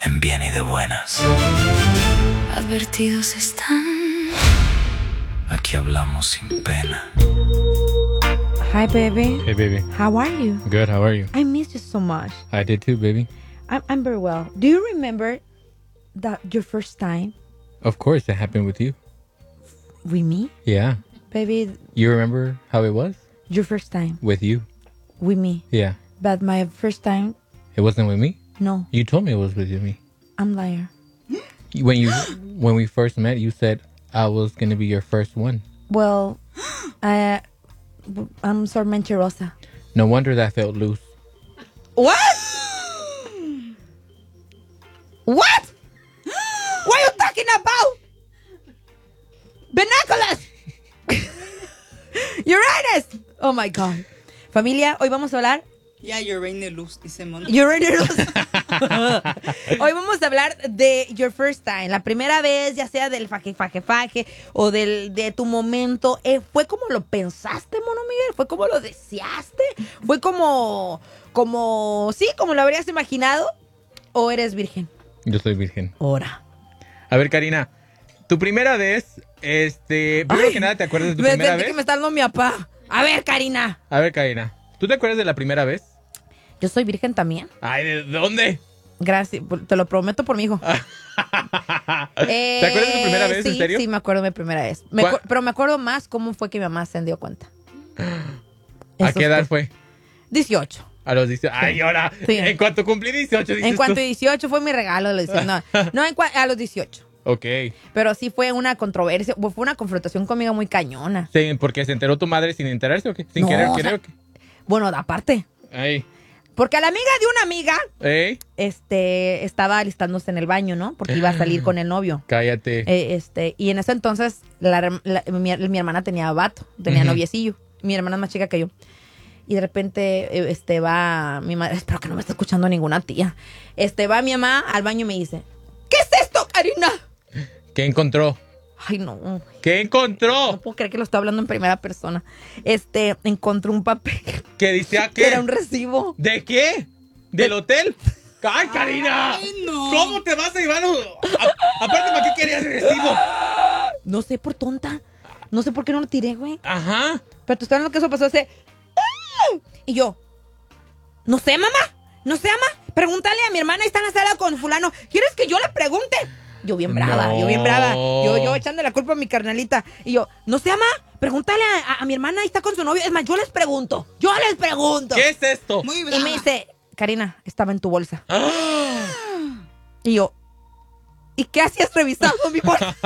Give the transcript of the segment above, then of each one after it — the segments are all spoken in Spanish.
en bien y de buenas. Advertidos están. Aquí hablamos sin pena. Hi, baby. Hey, baby. How are you? Good, how are you? I miss you so much. I did too, baby. I'm very well. Do you remember your first time Of course, it happened with you. with me? Yeah. Baby, You remember how it was? your first time With you. with me. Yeah. But my first time, It wasn't with me? no, You told me it was with me. I'm liar. When we first met, you said I was going to be your first one. Well, I'm so mentirosa. No wonder that felt loose. What? What? What are you talking about? Binoculars. Uranus. Oh my God. Familia, hoy vamos a hablar. Ya, Uranus, dice Mona. Uranus. Hoy vamos a hablar de your first time. La primera vez, ya sea del faje o de tu momento. ¿Fue como lo pensaste, Mono Miguel? ¿Fue como lo deseaste? ¿Fue como lo habrías imaginado? ¿O eres virgen? Yo soy virgen. Ahora. A ver, Karina, tu primera vez, primero que nada, ¿te acuerdas de tu primera Sentí vez? que me está dando mi papá. A ver, Karina. A ver, Karina, ¿tú te acuerdas de la primera vez? Yo soy virgen también. Ay, ¿de dónde? Gracias, te lo prometo por mi hijo. ¿Te acuerdas de tu primera vez, sí, en serio? Sí, me acuerdo de mi primera vez. Pero me acuerdo más cómo fue que mi mamá se dio cuenta. ¿A qué edad fue? 18. A los 18. Ay, ahora, Sí. en cuanto cumplí 18, dices En cuanto tú. a 18 fue mi regalo. A los 18. Ok. Pero sí fue una controversia, fue una confrontación conmigo muy cañona. Sí, ¿porque se enteró tu madre sin enterarse o qué? ¿Sin No, querer, o querer sea, o qué? Bueno, aparte. Ay. Porque a la amiga de una amiga, Ey, estaba alistándose en el baño, ¿no? Porque iba a salir con el novio. cállate. Y en ese entonces mi hermana tenía vato, tenía Ujú. noviecillo. Mi hermana es más chica que yo. Y de repente va mi madre, espero que no me esté escuchando ninguna tía. Va mi mamá al baño y me dice, ¿qué es esto, Karina? ¿Qué encontró? Ay, no. ¿Qué encontró? No puedo creer que lo está hablando en primera persona. Encontró un papel. ¿Qué dice a Que qué? era un recibo. ¿De qué? ¿Del hotel? ¡Ay, Karina! Ay, no. ¿Cómo te vas a llevar? Aparte, ¿para qué querías el recibo? No sé, por tonta. No sé por qué no lo tiré, güey. Ajá. Pero tú estás viendo que eso pasó hace... Y yo... No sé, mamá. No sé, mamá. Pregúntale a mi hermana. Está en la sala con fulano. ¿Quieres que yo le pregunte? Yo bien brava, No. yo bien brava. Yo echando la culpa a mi carnalita. Y yo... No sé, mamá. Pregúntale a mi hermana. Ahí está con su novio. Es más, yo les pregunto. ¿Qué es esto? Muy Y brava. me dice... Karina, estaba en tu bolsa. ¡Ah! Y yo, ¿y qué hacías revisando mi bolsa?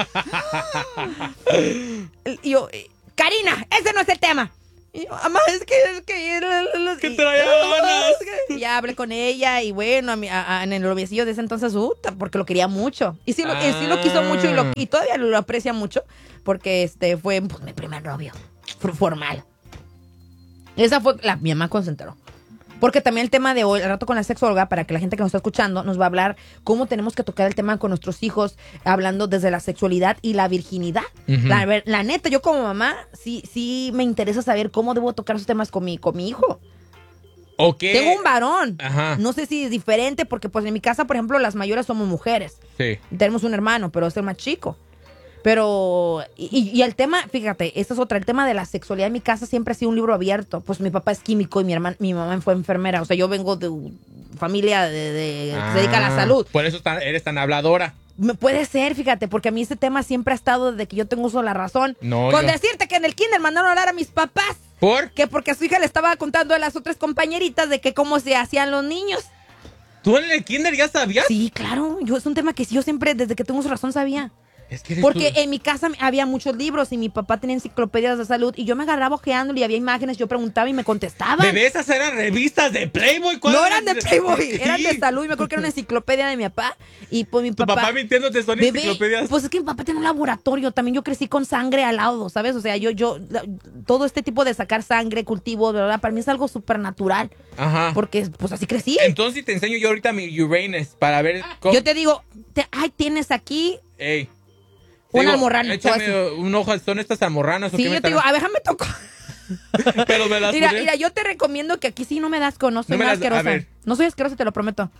Y yo, Karina, ese no es el tema. Y yo, mamá, es que ¿Qué traía ganas? Y ya hablé con ella y bueno, en el noviecillo de ese entonces, porque lo quería mucho. Y sí lo quiso mucho y todavía lo aprecia mucho porque fue pues, mi primer novio formal. Esa fue mi mamá concentró. Porque también el tema de hoy, al rato con la sexóloga, para que la gente que nos está escuchando nos va a hablar cómo tenemos que tocar el tema con nuestros hijos, hablando desde la sexualidad y la virginidad. Ujú. La neta, yo como mamá, sí me interesa saber cómo debo tocar esos temas con mi hijo. ¿O qué? Tengo un varón. Ajá. No sé si es diferente, porque pues en mi casa, por ejemplo, las mayores somos mujeres. Sí. Tenemos un hermano, pero es el más chico. Pero, y el tema, fíjate, esta es otra, el tema de la sexualidad en mi casa siempre ha sido un libro abierto. Pues mi papá es químico y mi mamá fue enfermera. O sea, yo vengo de familia que se dedica a la salud. Por eso eres tan habladora. Puede ser, fíjate, porque a mí ese tema siempre ha estado desde que yo tengo uso de la razón. No, Con yo- decirte que en el kinder mandaron a hablar a mis papás. ¿Por? Que porque a su hija le estaba contando a las otras compañeritas de que cómo se hacían los niños. ¿Tú en el kinder ya sabías? Sí, claro, es un tema que sí, yo siempre, desde que tengo uso de razón, sabía. Es que eres Porque tú. en mi casa había muchos libros y mi papá tenía enciclopedias de salud y yo me agarraba ojeándole y había imágenes, yo preguntaba y me contestaban. ¿Bebé, esas eran revistas de Playboy? ¿Cuál No era? eran de Playboy, Sí. eran de salud y me acuerdo que era una enciclopedia de mi papá y pues mi Tu papá mintiéndote son Bebé, enciclopedias. pues es que mi papá tiene un laboratorio, también yo crecí con sangre al lado, ¿sabes? O sea, todo este tipo de sacar sangre, cultivo, de verdad, para mí es algo súper natural, Ajá. porque pues así crecí. Entonces te enseño yo ahorita mi Uranus para ver cómo... Yo te digo, tienes aquí Ey. una Digo, almorrana. Échame un ojo, ¿son estas almorranas o Sí, qué me yo te digo, están- a ver, déjame tocar. Pero me las Mira, puse. yo te recomiendo que aquí sí no me das con, no soy No me nada las- a asquerosa. ver. No soy asquerosa, te lo prometo.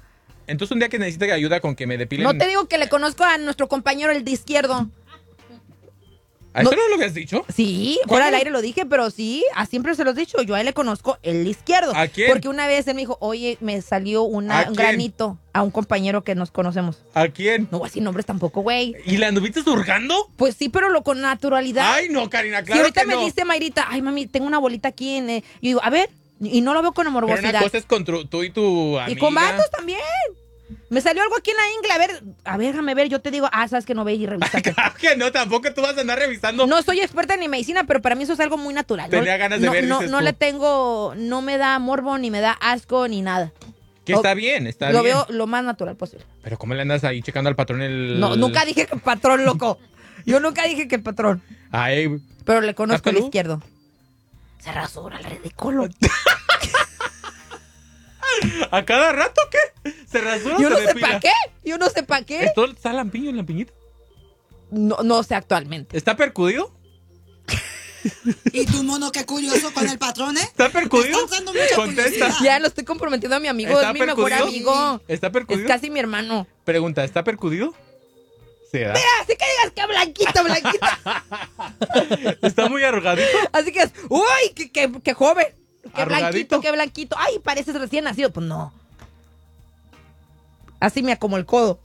Entonces un día que necesite ayuda con que me depilen... No te digo que le conozco a nuestro compañero el de izquierdo. ¿A eso no lo habías dicho? Sí, fuera del aire lo dije, pero sí, siempre se los he dicho. Yo a él le conozco el izquierdo. ¿A quién? Porque una vez él me dijo, oye, me salió un granito a un compañero que nos conocemos. ¿A quién? No voy a decir nombres tampoco, güey. ¿Y la anduviste hurgando? Pues sí, pero con naturalidad. Ay, no, Karina, Si claro ahorita que me no. dice Mayrita, ay, mami, tengo una bolita aquí en... Yo digo, a ver, y no lo veo con Pero morbosidad. una cosa es con tú y tu amiga. Y con vatos también. Me salió algo aquí en la ingle. A ver, déjame ver. Yo te digo, sabes que no ve y revísate. Claro que no, tampoco tú vas a andar revisando. No soy experta en medicina, pero para mí eso es algo muy natural. Tenía ganas de ver, dices no tú. le tengo, no me da morbo, ni me da asco, ni nada. Que está bien, está Lo bien. veo lo más natural posible. Pero ¿cómo le andas ahí checando al patrón el...? No, nunca dije que el patrón, loco. Yo nunca dije que el patrón. Ay, Pero le conozco el ¿Peludo? izquierdo. Se rasura el ridículo. ¿a cada rato qué? ¿Se rasura o Yo se no sé depila? para qué. Yo no sé para qué. ¿Esto está lampiño, lampiñito? No sé actualmente. ¿Está percudido? ¿Y tu mono qué curioso con el patrón, eh? ¿Está percudido? Estás dando mucha Contesta. curiosidad. Ya lo estoy comprometiendo a mi amigo. ¿Está Es mi mejor percudido? amigo. ¿Está Es percudido? casi mi hermano. Pregunta, ¿está percudido? Se da. Así que digas que blanquito, blanquito. ¿Está muy arrugadito? Así que es, uy, qué joven. Qué Arrugadito. blanquito, qué blanquito. Ay, pareces recién nacido. Pues no. Así me como el codo.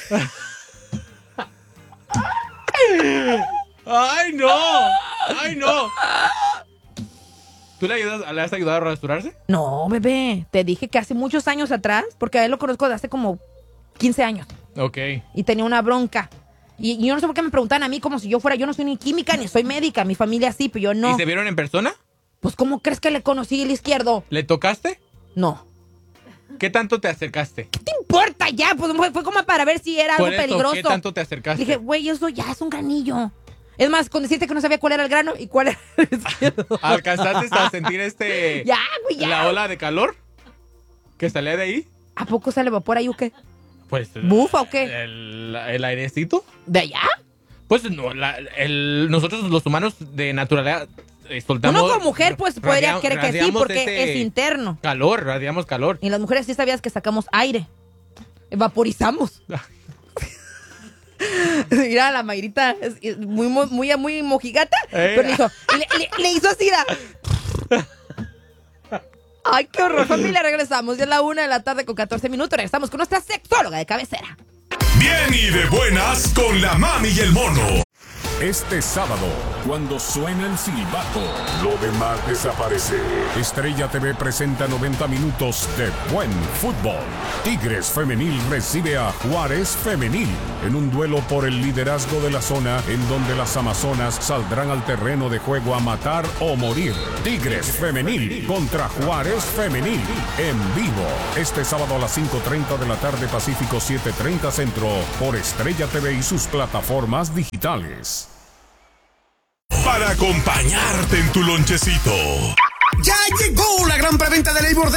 ¡Ay, no! ¡Ay, no! ¿Tú le has ayudado a rasturarse? No, bebé. Te dije que hace muchos años atrás, porque a él lo conozco de hace como 15 años. Ok. Y tenía una bronca. Y yo no sé por qué me preguntan a mí como si yo fuera. Yo no soy ni química ni soy médica. Mi familia sí, pero yo no. ¿Y se vieron en persona? Pues, ¿cómo crees que le conocí el izquierdo? ¿Le tocaste? No. ¿Qué tanto te acercaste? ¿Qué te importa ya? Pues fue como para ver si era algo Por eso, peligroso. ¿qué tanto te acercaste? Dije, güey, eso ya es un granillo. Es más, con decirte que no sabía cuál era el grano y cuál era el izquierdo. ¿Alcanzaste a sentir Ya, güey, ya. la ola de calor que salía de ahí? ¿A poco sale vapor ahí o qué? Pues... ¿Bufa o qué? ¿El airecito? ¿De allá? Pues no, nosotros los humanos de naturaleza soltamos... Uno como mujer, pues, podría creer que sí, radiamos porque es interno. Calor, radiamos calor. Y las mujeres sí sabías que sacamos aire. Vaporizamos. Mira, la Mayrita es muy mojigata. Pero le hizo así. Ay, qué horror, familia. Regresamos. Ya es la 1:00 con 14 minutos. Regresamos con nuestra sexóloga de cabecera. Bien y de buenas con la mami y el mono. Este sábado, cuando suena el silbato, lo demás desaparece. Estrella TV presenta 90 minutos de buen fútbol. Tigres Femenil recibe a Juárez Femenil en un duelo por el liderazgo de la zona en donde las amazonas saldrán al terreno de juego a matar o morir. Tigres Femenil contra Juárez Femenil en vivo. Este sábado a las 5:30 de la tarde Pacífico 7:30 Centro por Estrella TV y sus plataformas digitales. Para acompañarte en tu lonchecito. Ya llegó la gran preventa de Labor Day